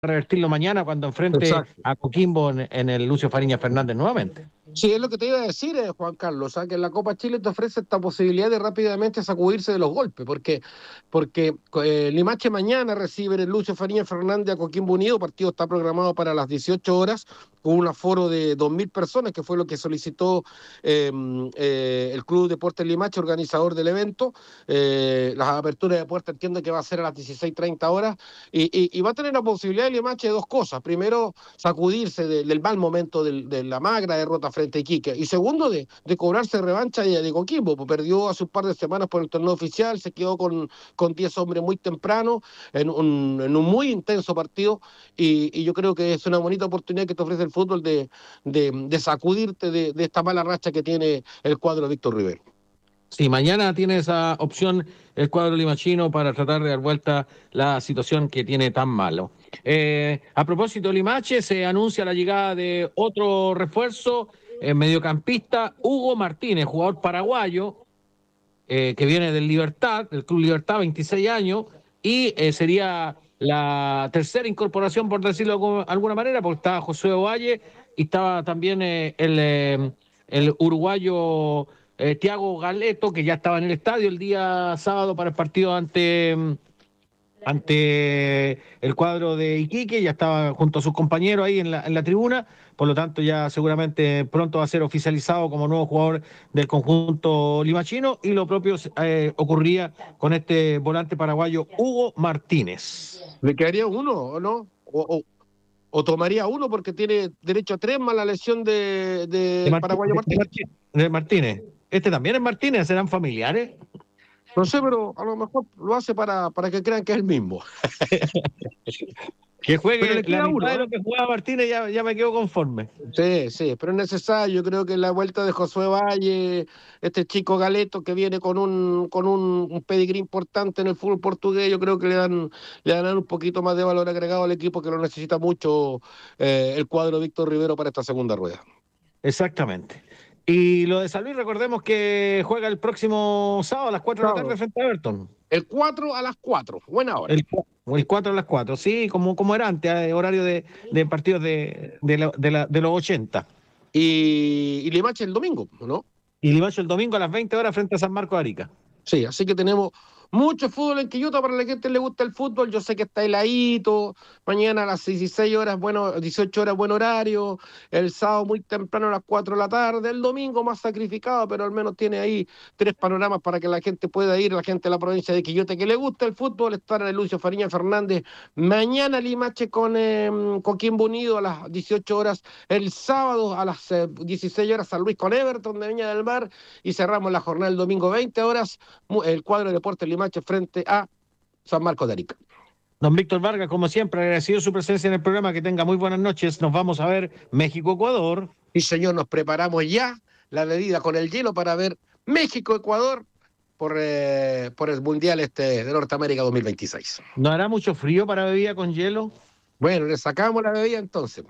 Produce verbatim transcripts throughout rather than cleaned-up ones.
revertirlo mañana cuando enfrente Exacto. a Coquimbo en, en el Lucio Fariña Fernández nuevamente. Sí, es lo que te iba a decir, eh, Juan Carlos, ¿ah? Que en la Copa Chile te ofrece esta posibilidad de rápidamente sacudirse de los golpes, porque, porque eh, Limache mañana recibe en el Lucio Fariña Fernández a Coquimbo Unido, el partido está programado para las dieciocho horas, con un aforo de dos mil personas, que fue lo que solicitó eh, eh, el Club Deportes Limache, organizador del evento. Eh, las aperturas de puerta entiendo que va a ser a las dieciséis treinta horas, y, y, y va a tener la posibilidad de Limache de dos cosas. Primero, sacudirse de, del mal momento de, de la magra derrota frente a Iquique, y segundo, de, de cobrarse revancha de, de Coquimbo, pues perdió hace un par de semanas por el torneo oficial, se quedó con, con diez hombres muy temprano, en un, en un muy intenso partido, y, y yo creo que es una bonita oportunidad que te ofrece el fútbol de, de, de sacudirte de, de esta mala racha que tiene el cuadro de Víctor Rivero. Sí, mañana tiene esa opción el cuadro limachino para tratar de dar vuelta la situación que tiene tan malo. Eh, a propósito, Limache, se anuncia la llegada de otro refuerzo, eh, mediocampista, Hugo Martínez, jugador paraguayo, eh, que viene del Libertad, del Club Libertad, veintiséis años, y eh, sería la tercera incorporación, por decirlo de alguna manera, porque estaba Josué Ovalle y estaba también eh, el, eh, el uruguayo eh, Thiago Galeto, que ya estaba en el estadio el día sábado para el partido ante, ante el cuadro de Iquique, ya estaba junto a sus compañeros ahí en la, en la tribuna, por lo tanto ya seguramente pronto va a ser oficializado como nuevo jugador del conjunto limachino, y lo propio eh, ocurría con este volante paraguayo Hugo Martínez. ¿Le quedaría uno o no? O, o, o tomaría uno porque tiene derecho a tres más la lesión de, de, De, Martí, paraguayo de, Martínez. de Martínez. Este también es Martínez, ¿serán familiares? No sé, pero a lo mejor lo hace para, para que crean que es el mismo. Que juegue Pero le queda la mitad uno, de ¿eh? lo que jugaba Martínez, ya, ya me quedo conforme. Sí, sí, pero es necesario. Yo creo que la vuelta de Josué Valle, este chico Galeto que viene con un con un, un pedigrí importante en el fútbol portugués, yo creo que le dan le dan un poquito más de valor agregado al equipo, que lo necesita mucho eh, el cuadro de Víctor Rivero para esta segunda rueda. Exactamente. Y lo de San Luis, recordemos que juega el próximo sábado a las cuatro de la tarde frente a Everton. El cuatro a las cuatro, buena hora. El, el cuatro a las cuatro, sí, como, como era antes, eh, horario de, de partidos de, de, la, de, la, de los ochenta. Y, y Limache el domingo, ¿no? Y Limache el domingo a las veinte horas frente a San Marcos de Arica. Sí, así que tenemos mucho fútbol en Quillota para la gente que le gusta el fútbol. Yo sé que está heladito. Mañana a las dieciséis horas, bueno, dieciocho horas, buen horario. El sábado muy temprano a las cuatro de la tarde. El domingo más sacrificado, pero al menos tiene ahí tres panoramas para que la gente pueda ir, la gente de la provincia de Quillota que le gusta el fútbol, estar en el Lucio Fariña Fernández. Mañana Limache con eh, Coquimbo Unido a las dieciocho horas. El sábado a las eh, dieciséis horas San Luis con Everton de Viña del Mar. Y cerramos la jornada el domingo veinte horas. El cuadro de Deportes Limache frente a San Marcos de Arica. Don Víctor Vargas, como siempre, agradecido su presencia en el programa, que tenga muy buenas noches. Nos vamos a ver México-Ecuador. Sí, señor, nos preparamos ya la bebida con el hielo para ver México-Ecuador por, eh, por el Mundial este de Norteamérica dos mil veintiséis. ¿No hará mucho frío para bebida con hielo? Bueno, le sacamos la bebida entonces.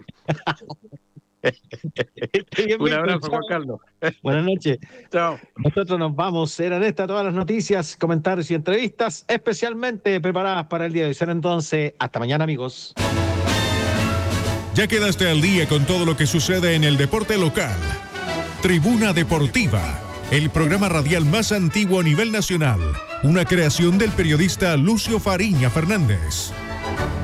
Un abrazo, Juan Carlos. Buenas noches. Chao. Nosotros nos vamos. Eran estas todas las noticias, comentarios y entrevistas especialmente preparadas para el día de hoy. Será entonces, hasta mañana, amigos. Ya quedaste al día con todo lo que sucede en el deporte local. Tribuna Deportiva, el programa radial más antiguo a nivel nacional. Una creación del periodista Lucio Fariña Fernández.